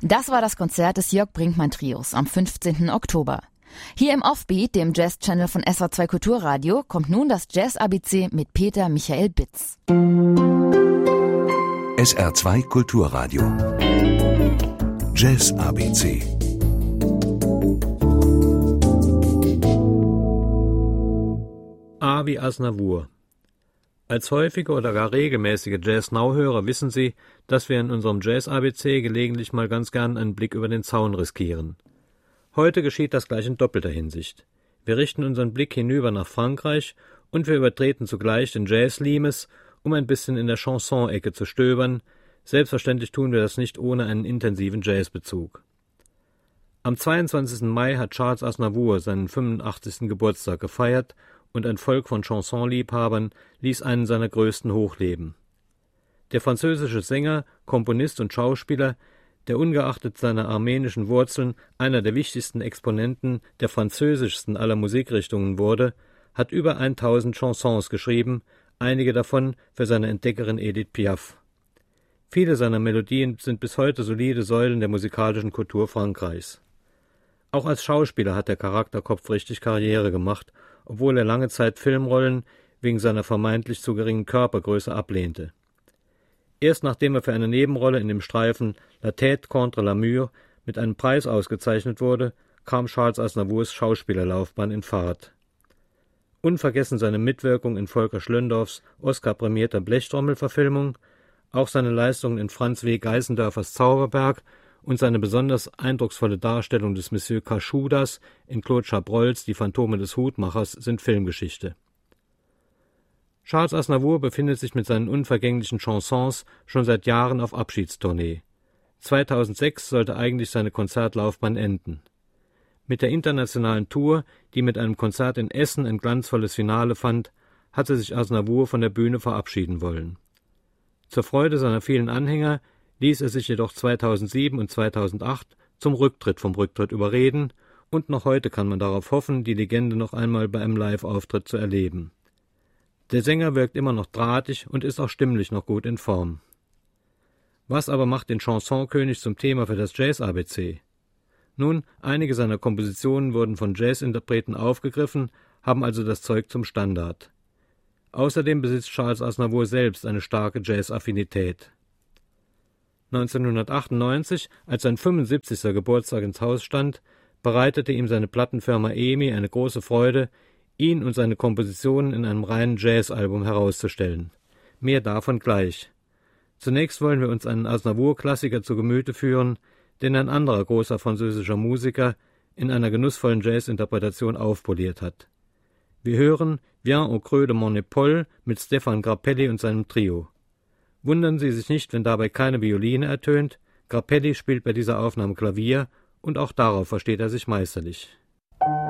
Das war das Konzert des Jörg Brinkmann Trios am 15. Oktober. Hier im Offbeat, dem Jazz-Channel von SWR2 Kulturradio, kommt nun das Jazz-ABC mit Peter Michael Bitz. SWR2 Kulturradio. Jazz-ABC. A wie Aznavour. Als häufige oder gar regelmäßige Jazz-Now-Hörer wissen Sie, dass wir in unserem Jazz-ABC gelegentlich mal ganz gern einen Blick über den Zaun riskieren. Heute geschieht das gleich in doppelter Hinsicht. Wir richten unseren Blick hinüber nach Frankreich und wir übertreten zugleich den Jazz-Limes, um ein bisschen in der Chanson-Ecke zu stöbern. Selbstverständlich tun wir das nicht ohne einen intensiven Jazzbezug. Am 22. Mai hat Charles Aznavour seinen 85. Geburtstag gefeiert und ein Volk von Chansonliebhabern ließ einen seiner größten hochleben. Der französische Sänger, Komponist und Schauspieler, der ungeachtet seiner armenischen Wurzeln einer der wichtigsten Exponenten der französischsten aller Musikrichtungen wurde, hat über 1000 Chansons geschrieben, einige davon für seine Entdeckerin Edith Piaf. Viele seiner Melodien sind bis heute solide Säulen der musikalischen Kultur Frankreichs. Auch als Schauspieler hat der Charakterkopf richtig Karriere gemacht, obwohl er lange Zeit Filmrollen wegen seiner vermeintlich zu geringen Körpergröße ablehnte. Erst nachdem er für eine Nebenrolle in dem Streifen La Tête contre la Mur mit einem Preis ausgezeichnet wurde, kam Charles Aznavours Schauspielerlaufbahn in Fahrt. Unvergessen seine Mitwirkung in Volker Schlöndorffs Oscar-prämierter Blechtrommel-Verfilmung, auch seine Leistungen in Franz W. Geißendörfers Zauberberg und seine besonders eindrucksvolle Darstellung des Monsieur Kaschudas in Claude Chabrol's Die Phantome des Hutmachers sind Filmgeschichte. Charles Aznavour befindet sich mit seinen unvergänglichen Chansons schon seit Jahren auf Abschiedstournee. 2006 sollte eigentlich seine Konzertlaufbahn enden. Mit der internationalen Tour, die mit einem Konzert in Essen ein glanzvolles Finale fand, hatte sich Aznavour von der Bühne verabschieden wollen. Zur Freude seiner vielen Anhänger ließ er sich jedoch 2007 und 2008 zum Rücktritt vom Rücktritt überreden und noch heute kann man darauf hoffen, die Legende noch einmal bei einem Live-Auftritt zu erleben. Der Sänger wirkt immer noch drahtig und ist auch stimmlich noch gut in Form. Was aber macht den Chansonkönig zum Thema für das Jazz-ABC? Nun, einige seiner Kompositionen wurden von Jazzinterpreten aufgegriffen, haben also das Zeug zum Standard. Außerdem besitzt Charles Aznavour selbst eine starke Jazz-Affinität. 1998, als sein 75. Geburtstag ins Haus stand, bereitete ihm seine Plattenfirma EMI eine große Freude, ihn und seine Kompositionen in einem reinen Jazzalbum herauszustellen. Mehr davon gleich. Zunächst wollen wir uns einen Aznavour-Klassiker zu Gemüte führen, den ein anderer großer französischer Musiker in einer genussvollen Jazzinterpretation aufpoliert hat. Wir hören Viens au creux de mon épaule mit Stéphane Grappelli und seinem Trio. Wundern Sie sich nicht, wenn dabei keine Violine ertönt, Grappelli spielt bei dieser Aufnahme Klavier und auch darauf versteht er sich meisterlich.